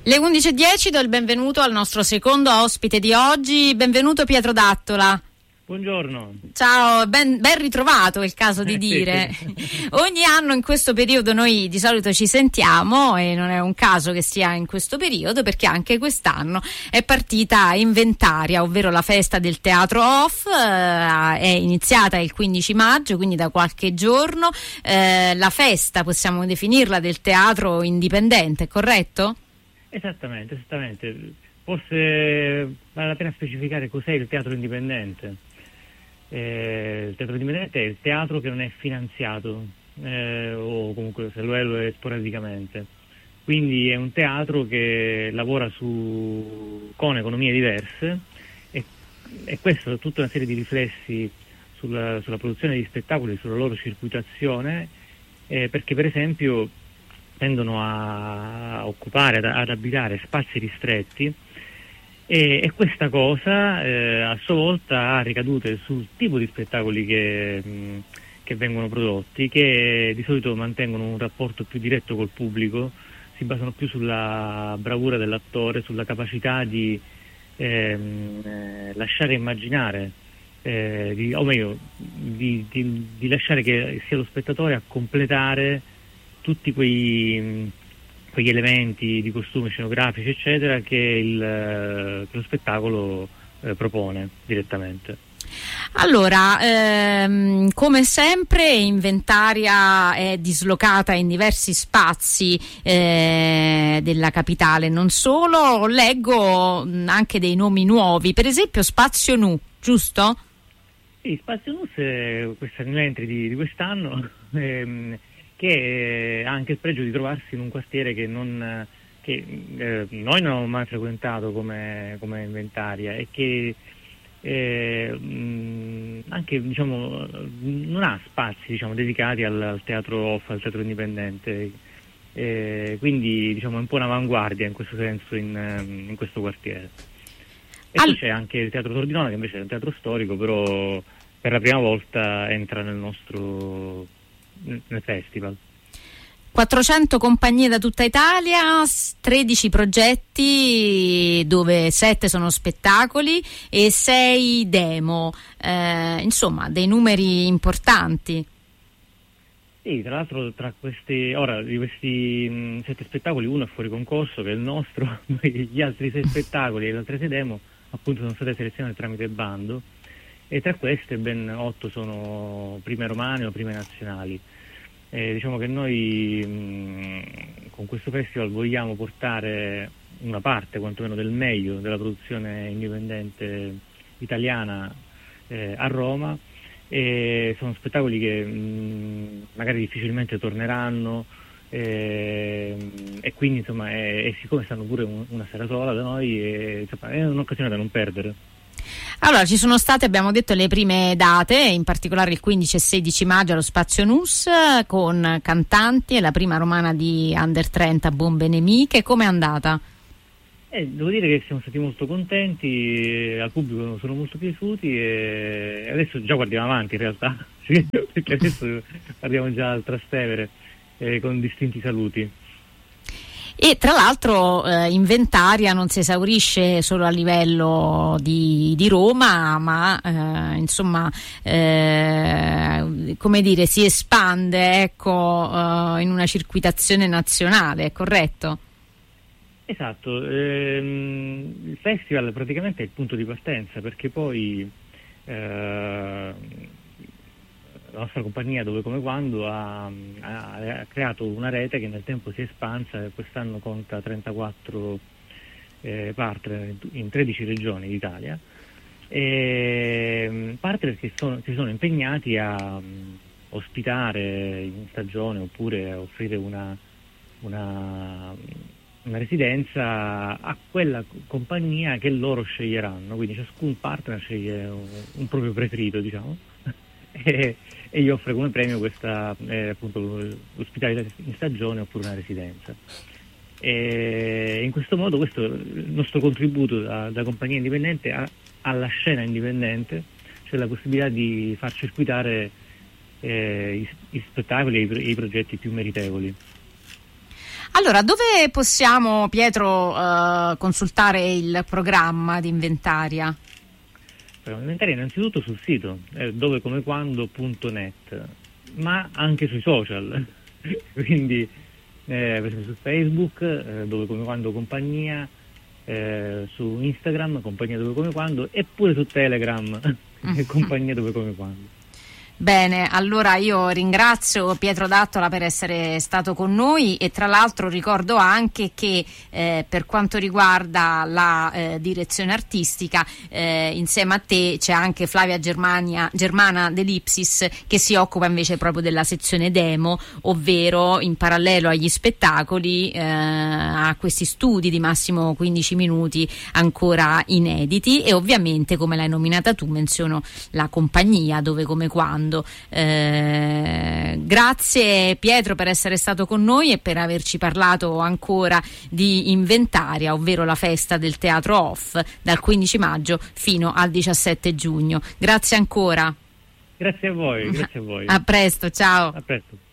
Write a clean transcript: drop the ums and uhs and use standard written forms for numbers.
Le 11:10 do il benvenuto al nostro secondo ospite di oggi. Benvenuto Pietro D'Attola. Buongiorno. Ciao, ben ritrovato, è il caso di dire. Ogni anno in questo periodo noi di solito ci sentiamo e non è un caso che sia in questo periodo, perché anche quest'anno è partita Inventaria, ovvero la festa del teatro off. È iniziata il 15 maggio, quindi da qualche giorno. La festa, possiamo definirla, del teatro indipendente, corretto? Esattamente. Forse vale la pena specificare cos'è il teatro indipendente. Il teatro indipendente è il teatro che non è finanziato, o comunque se lo è sporadicamente. Quindi è un teatro che lavora con economie diverse e questo ha tutta una serie di riflessi sulla produzione di spettacoli, sulla loro circuitazione, perché per esempio tendono a occupare, ad abitare spazi ristretti. E questa cosa a sua volta ha ricadute sul tipo di spettacoli che vengono prodotti, che di solito mantengono un rapporto più diretto col pubblico, si basano più sulla bravura dell'attore, sulla capacità di lasciare immaginare, o meglio, di lasciare che sia lo spettatore a completare tutti quegli elementi di costumi scenografici eccetera che lo spettacolo propone direttamente. Allora, come sempre Inventaria è dislocata in diversi spazi della capitale, non solo. Leggo anche dei nomi nuovi, per esempio Spazio Nu, giusto? Sì, Spazio Nu è questa new entry di quest'anno, che ha anche il pregio di trovarsi in un quartiere che noi non abbiamo mai frequentato come Inventaria, e che anche non ha spazi dedicati al teatro off, al teatro indipendente, quindi è un po' un'avanguardia in questo senso in questo quartiere. E poi c'è anche il Teatro Tordinone, che invece è un teatro storico, però per la prima volta entra nel festival. 400 compagnie da tutta Italia, 13 progetti dove 7 sono spettacoli e 6 demo, insomma dei numeri importanti. Sì, tra l'altro di questi 7 spettacoli uno è fuori concorso, che è il nostro, gli altri 6 spettacoli e le altre 6 demo appunto sono state selezionate tramite bando, e tra queste ben 8 sono prime romane o prime nazionali. Diciamo che noi con questo festival vogliamo portare una parte quantomeno del meglio della produzione indipendente italiana a Roma, e sono spettacoli che magari difficilmente torneranno, e quindi siccome stanno pure una sera sola da noi, è un'occasione da non perdere. Allora, ci sono state, abbiamo detto, le prime date, in particolare il 15 e 16 maggio allo Spazio Nus, con cantanti, e la prima romana di Under 30, Bombe Nemiche. Com'è andata? Devo dire che siamo stati molto contenti, al pubblico sono molto piaciuti, e adesso già guardiamo avanti in realtà, perché adesso guardiamo già al Trastevere con distinti saluti. E tra l'altro Inventaria non si esaurisce solo a livello di Roma, ma come dire, si espande in una circuitazione nazionale, è corretto? Esatto, il festival praticamente è il punto di partenza, perché poi la nostra compagnia Dove Come Quando ha creato una rete che nel tempo si è espansa, e quest'anno conta 34 partner in 13 regioni d'Italia, partner che si sono impegnati a ospitare in stagione oppure a offrire una residenza a quella compagnia che loro sceglieranno, quindi ciascun partner sceglie un proprio preferito, e gli offre come premio questa appunto l'ospitalità in stagione oppure una residenza. E in questo modo questo è il nostro contributo da compagnia indipendente alla scena indipendente, cioè la possibilità di far circuitare gli spettacoli e i progetti più meritevoli. Allora, dove possiamo, Pietro, consultare il programma di Inventaria? Inventaria innanzitutto sul sito dovecomequando.net, ma anche sui social, quindi per esempio su Facebook, Dove Come Quando Compagnia, su Instagram, Compagnia Dove Come Quando, e pure su Telegram, Compagnia Dove Come Quando. Bene, allora io ringrazio Pietro D'Attola per essere stato con noi e tra l'altro ricordo anche che per quanto riguarda la direzione artistica insieme a te c'è anche Flavia Germana dell'Ipsis che si occupa invece proprio della sezione demo, ovvero in parallelo agli spettacoli a questi studi di massimo 15 minuti ancora inediti, e ovviamente, come l'hai nominata tu, menziono la compagnia Dove Come Quando. Grazie Pietro per essere stato con noi e per averci parlato ancora di Inventaria, ovvero la festa del teatro off dal 15 maggio fino al 17 giugno. Grazie ancora. Grazie a voi, grazie a voi. A presto, ciao. A presto.